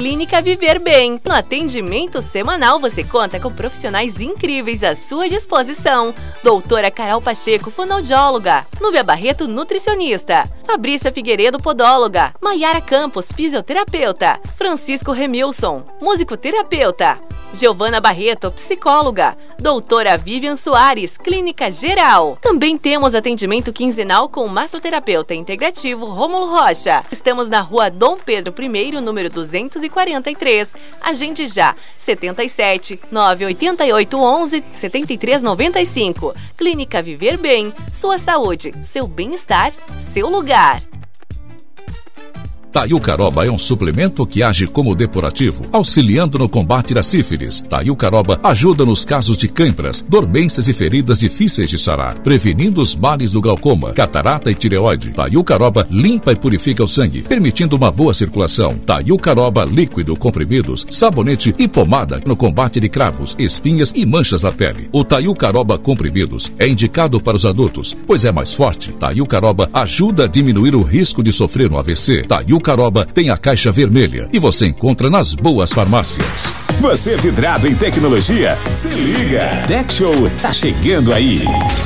Clínica Viver Bem. No atendimento semanal, você conta com profissionais incríveis à sua disposição. Doutora Carol Pacheco, fonoaudióloga. Núbia Barreto, nutricionista. Fabrícia Figueiredo, podóloga. Maiara Campos, fisioterapeuta. Francisco Remilson, musicoterapeuta. Giovana Barreto, psicóloga. Doutora Vivian Soares, clínica geral. Também temos atendimento quinzenal com o massoterapeuta integrativo Rômulo Rocha. Estamos na rua Dom Pedro I, número 243. Agende já, 77 988 11 73 95. Clínica Viver Bem, sua saúde, seu bem-estar, seu lugar. Taiucaroba é um suplemento que age como depurativo, auxiliando no combate da sífilis. Taiucaroba ajuda nos casos de cãibras, dormências e feridas difíceis de sarar, prevenindo os males do glaucoma, catarata e tireoide. Taiucaroba limpa e purifica o sangue, permitindo uma boa circulação. Taiucaroba líquido, comprimidos, sabonete e pomada no combate de cravos, espinhas e manchas na pele. O Taiucaroba comprimidos é indicado para os adultos, pois é mais forte. Taiucaroba ajuda a diminuir o risco de sofrer um AVC. Taiucaroba tem a caixa vermelha e você encontra nas boas farmácias. Você é vidrado em tecnologia? Se liga! Tech Show tá chegando aí!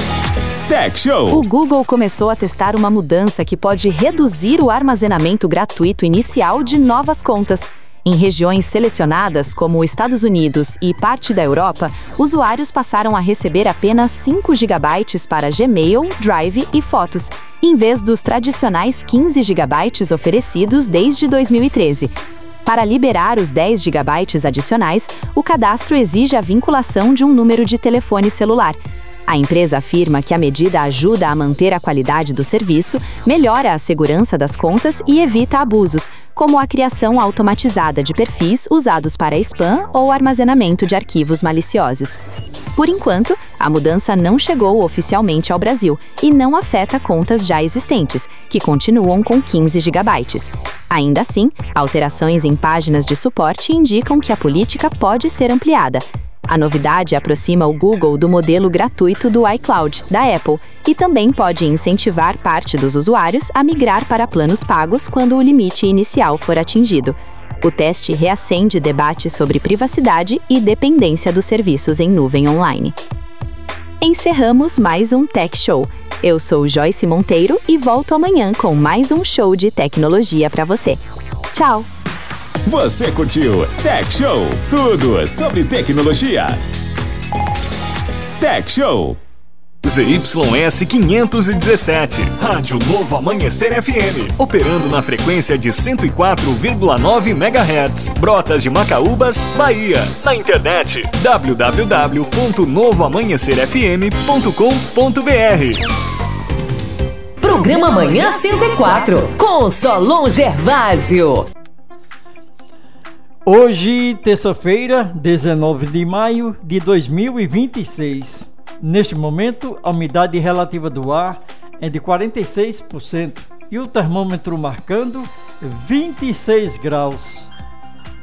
Tech Show! O Google começou a testar uma mudança que pode reduzir o armazenamento gratuito inicial de novas contas. Em regiões selecionadas, como os Estados Unidos e parte da Europa, usuários passaram a receber apenas 5 GB para Gmail, Drive e fotos, em vez dos tradicionais 15 GB oferecidos desde 2013. Para liberar os 10 GB adicionais, o cadastro exige a vinculação de um número de telefone celular. A empresa afirma que a medida ajuda a manter a qualidade do serviço, melhora a segurança das contas e evita abusos, como a criação automatizada de perfis usados para spam ou armazenamento de arquivos maliciosos. Por enquanto, a mudança não chegou oficialmente ao Brasil e não afeta contas já existentes, que continuam com 15 GB. Ainda assim, alterações em páginas de suporte indicam que a política pode ser ampliada. A novidade aproxima o Google do modelo gratuito do iCloud, da Apple, e também pode incentivar parte dos usuários a migrar para planos pagos quando o limite inicial for atingido. O teste reacende debate sobre privacidade e dependência dos serviços em nuvem online. Encerramos mais um Tech Show. Eu sou Joyce Monteiro e volto amanhã com mais um show de tecnologia para você. Tchau! Você curtiu Tech Show? Tudo sobre tecnologia. Tech Show. ZYS 517, Rádio Novo Amanhecer FM, operando na frequência de 104,9 MHz, Brotas de Macaúbas, Bahia. Na internet, www.novoamanhecerfm.com.br. Programa Manhã 104, com Solon Gervásio. Hoje, terça-feira, 19 de maio de 2026. Neste momento, a umidade relativa do ar é de 46% e o termômetro marcando 26 graus.